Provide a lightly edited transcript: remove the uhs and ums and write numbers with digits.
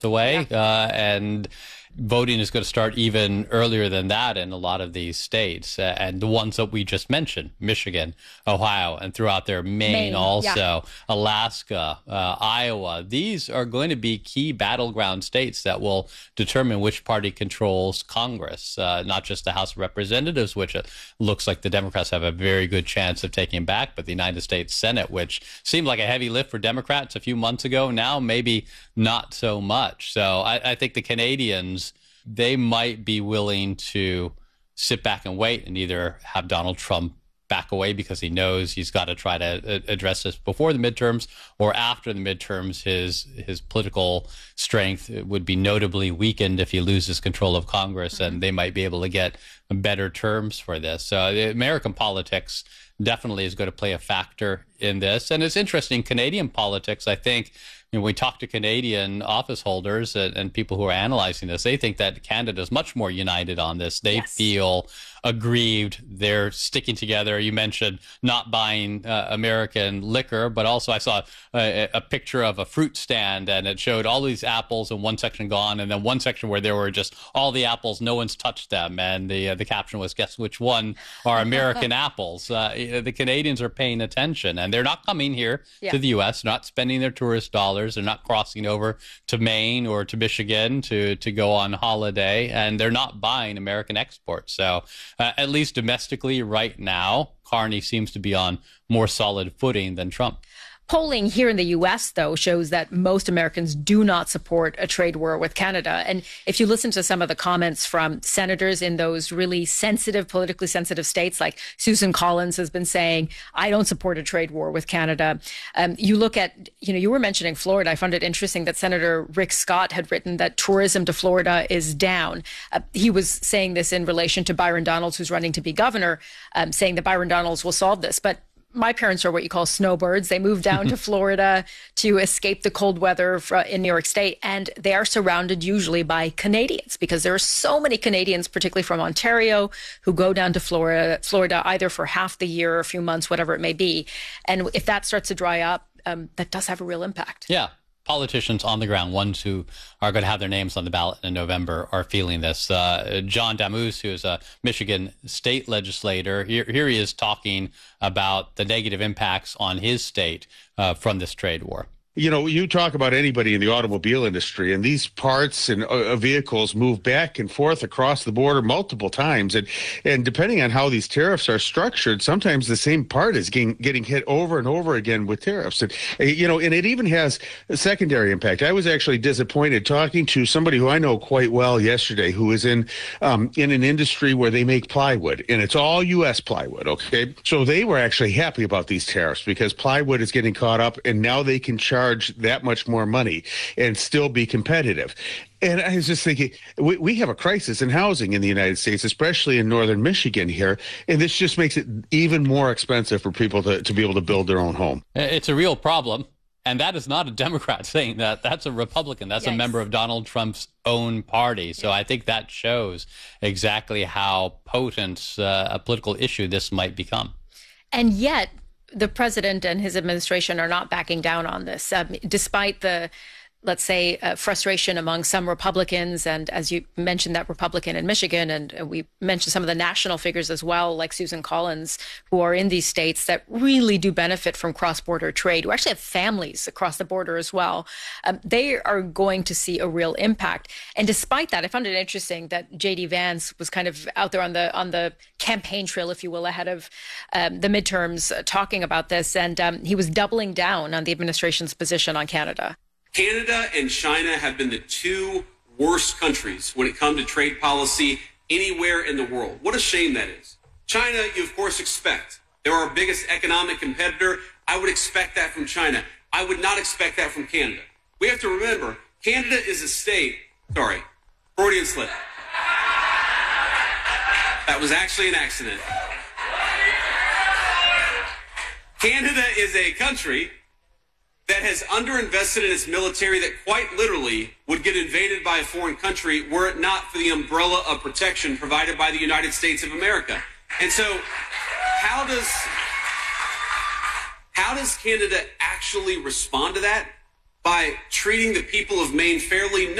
away, and voting is going to start even earlier than that in a lot of these states. And the ones that we just mentioned, Michigan, Ohio, and throughout there, Maine also, Alaska, Iowa. These are going to be key battleground states that will determine which party controls Congress, not just the House of Representatives, which it looks like the Democrats have a very good chance of taking back, but the United States Senate, which seemed like a heavy lift for Democrats a few months ago. Now, maybe not so much. So I think the Canadians, they might be willing to sit back and wait and either have Donald Trump back away because he knows he's got to try to address this before the midterms, or after the midterms, his political strength would be notably weakened if he loses control of Congress, and they might be able to get better terms for this. So American politics definitely is going to play a factor in this. And it's interesting, Canadian politics, I think, when we talk to Canadian office holders and people who are analyzing this, they think that Canada is much more united on this. They feel aggrieved. They're sticking together. You mentioned not buying American liquor, but also I saw a picture of a fruit stand, and it showed all these apples in one section gone, and then one section where there were just all the apples, no one's touched them. And the caption was, guess which one are American apples? The Canadians are paying attention, and they're not coming here to the U.S., not spending their tourist dollars. They're not crossing over to Maine or to Michigan to go on holiday, and they're not buying American exports. So at least domestically right now, Carney seems to be on more solid footing than Trump. Polling here in the U.S., though, shows that most Americans do not support a trade war with Canada. And if you listen to some of the comments from senators in those really sensitive, politically sensitive states, like Susan Collins has been saying, I don't support a trade war with Canada. You look at, you were mentioning Florida. I found it interesting that Senator Rick Scott had written that tourism to Florida is down. He was saying this in relation to Byron Donalds, who's running to be governor, saying that Byron Donalds will solve this. But my parents are what you call snowbirds. They moved down to Florida to escape the cold weather in New York State. And they are surrounded usually by Canadians, because there are so many Canadians, particularly from Ontario, who go down to Florida either for half the year or a few months, whatever it may be. And if that starts to dry up, that does have a real impact. Yeah. Politicians on the ground, ones who are going to have their names on the ballot in November, are feeling this. John Damoose, who is a Michigan state legislator, here he is talking about the negative impacts on his state from this trade war. You talk about anybody in the automobile industry, and these parts and vehicles move back and forth across the border multiple times. And depending on how these tariffs are structured, sometimes the same part is getting hit over and over again with tariffs. And, and it even has a secondary impact. I was actually disappointed talking to somebody who I know quite well yesterday, who is in an industry where they make plywood, and it's all U.S. plywood. Okay. So they were actually happy about these tariffs because plywood is getting caught up, and now they can charge that much more money and still be competitive. And I was just thinking, we have a crisis in housing in the United States, especially in northern Michigan here, and this just makes it even more expensive for people to be able to build their own home. It's a real problem, and that is not a Democrat saying that. That's a Republican. That's a member of Donald Trump's own party. So I think that shows exactly how potent a political issue this might become. And yet, the president and his administration are not backing down on this, despite the, let's say, frustration among some Republicans. And as you mentioned, that Republican in Michigan, and we mentioned some of the national figures as well, like Susan Collins, who are in these states that really do benefit from cross-border trade, who actually have families across the border as well. They are going to see a real impact. And despite that, I found it interesting that J.D. Vance was kind of out there on the campaign trail, if you will, ahead of the midterms, talking about this. And he was doubling down on the administration's position on Canada. Canada and China have been the two worst countries when it comes to trade policy anywhere in the world. What a shame that is. China, you of course expect. They're our biggest economic competitor. I would expect that from China. I would not expect that from Canada. We have to remember, Canada is a state, Freudian slip. That was actually an accident. Canada is a country that has underinvested in its military, that quite literally would get invaded by a foreign country were it not for the umbrella of protection provided by the United States of America. And so how does Canada actually respond to that? by treating the people of Maine fairly?